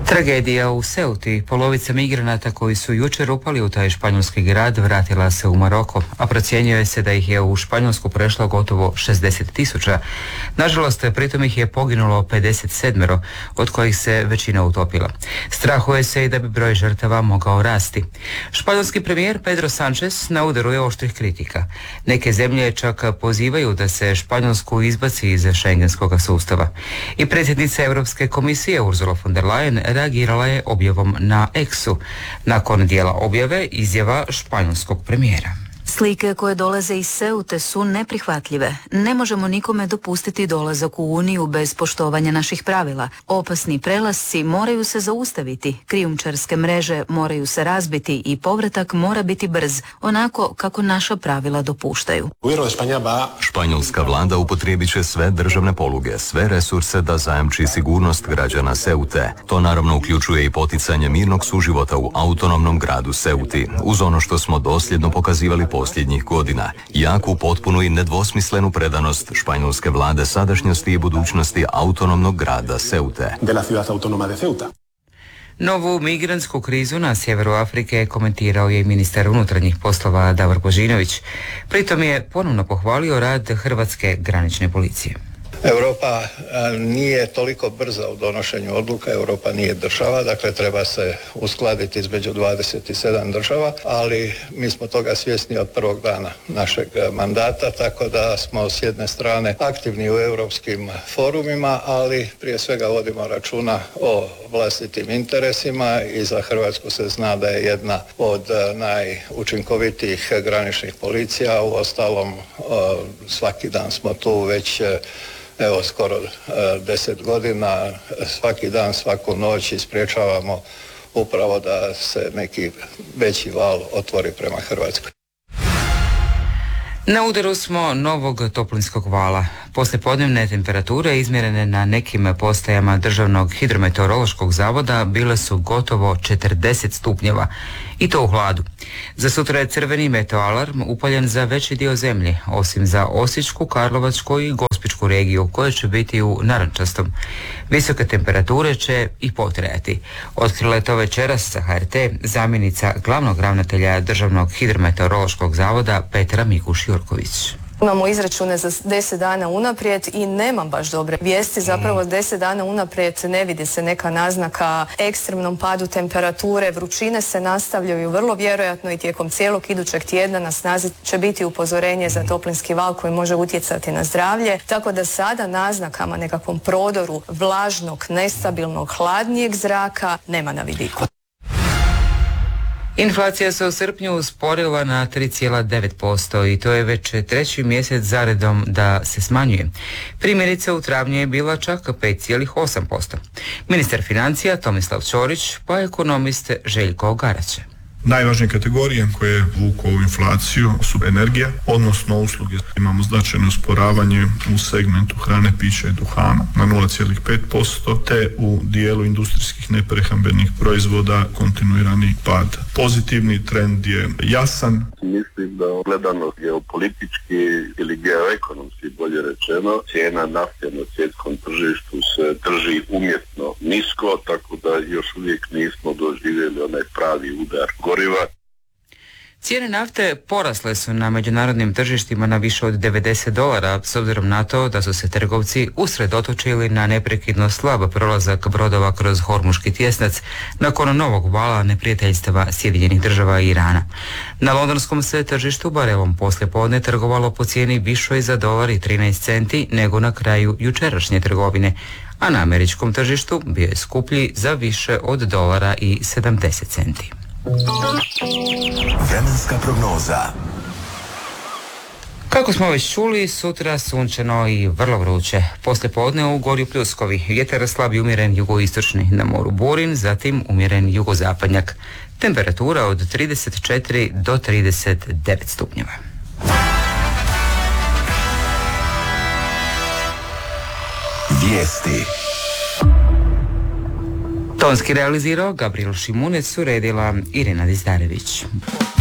Tragedija u Ceuti. Polovica migranata koji su jučer upali u taj španjolski grad vratila se u Maroko, a procjenjuje se da ih je u Španjolsku prešlo gotovo 60.000. Nažalost, pritom ih je poginulo 57, od kojih se većina utopila. Strahuje se i da bi broj žrtava mogao rasti. Španjolski premijer Pedro Sánchez na udaru je oštrih kritika. Neke zemlje čak pozivaju da se Španjolsku izbaci iz šengenskog sustava. I predsjednica Europske komisije Ursula von der Leyen reagirala je objavom na X-u. Nakon dijela objave izjava španjolskog premijera. Slike koje dolaze iz Ceute su neprihvatljive. Ne možemo nikome dopustiti dolazak u Uniju bez poštovanja naših pravila. Opasni prelasci moraju se zaustaviti, krijumčarske mreže moraju se razbiti i povratak mora biti brz, onako kako naša pravila dopuštaju. Španjolska vlada upotrijebit će sve državne poluge, sve resurse da zajamči sigurnost građana Ceute. To naravno uključuje i poticanje mirnog suživota u autonomnom gradu Ceuti, uz ono što smo dosljedno pokazivali posljednjih godina. Jaku, potpunu i nedvosmislenu predanost španjolske vlade sadašnjosti i budućnosti autonomnog grada Ceute. Novu migrantsku krizu na sjeveru Afrike komentirao je i ministar unutarnjih poslova Davor Božinović. Pritom je ponovno pohvalio rad hrvatske granične policije. Europa nije toliko brza u donošenju odluka, Europa nije država, dakle treba se uskladiti između 27 država, ali mi smo toga svjesni od prvog dana našeg mandata, tako da smo s jedne strane aktivni u europskim forumima, ali prije svega vodimo računa o vlastitim interesima i za Hrvatsku se zna da je jedna od najučinkovitijih graničnih policija, uostalom svaki dan smo tu već skoro 10 godina, svaki dan, svaku noć ispriječavamo upravo da se neki veći val otvori prema Hrvatskoj. Na udaru smo novog toplinskog vala. Poslijepodnevne temperature izmjerene na nekim postajama Državnog hidrometeorološkog zavoda bile su gotovo 40 stupnjeva i to u hladu. Za sutra je crveni meteoalarm upaljen za veći dio zemlje, osim za Osječku, Karlovačku i Gospićku regiju, koje će biti u narančastom. Visoke temperature će i potrajati. Otkrila je to večeras za HRT zamjenica glavnog ravnatelja Državnog hidrometeorološkog zavoda Petra Mikuš-Jurković. Imamo izračune za 10 dana unaprijed i nemam baš dobre vijesti. Zapravo 10 dana unaprijed ne vidi se neka naznaka ekstremnom padu temperature. Vrućine se nastavljaju vrlo vjerojatno i tijekom cijelog idućeg tjedna na snazi će biti upozorenje za toplinski val koji može utjecati na zdravlje. Tako da sada naznakama nekakvom prodoru vlažnog, nestabilnog, hladnijeg zraka nema na vidiku. Inflacija se u srpnju usporila na 3,9% i to je već treći mjesec zaredom da se smanjuje. Primjerice u travnju je bila čak 5,8%. Ministar financija Tomislav Ćorić pa ekonomist Željko Garaće. Najvažnije kategorije koje vuku ovu inflaciju su energija, odnosno usluge. Imamo značajno usporavanje u segmentu hrane, pića i duhana na 0,5%, te u dijelu industrijskih neprehrambenih proizvoda kontinuirani pad. Pozitivni trend je jasan. Mislim da gledano geopolitički ili geoekonomski, bolje rečeno, cijena nafte na svjetskom tržištu se drži umjetno nisko, tako da još uvijek nismo doživjeli onaj pravi udar goriva. Cijene nafte porasle su na međunarodnim tržištima na više od $90 s obzirom na to da su se trgovci usredotočili na neprekidno slab prolazak brodova kroz Hormuški tjesnac nakon novog vala neprijateljstava Sjedinjenih Država i Irana. Na londonskom se tržištu barelom poslijepodne trgovalo po cijeni višoj za $1,13 nego na kraju jučerašnje trgovine, a na američkom tržištu bio je skuplji za više od $1,70. Vremenska prognoza. Kako smo već čuli, sutra sunčano i vrlo vruće. Poslijepodne u Gorju Pljuskovi, vjetar slab i umjeren jugoistočni, na moru Burin, zatim umjeren jugozapadnjak. Temperatura od 34 do 39 stupnjeva. Vijesti. Tonski realizirao Gabriel Šimunec, uredila Irina Dizdarević.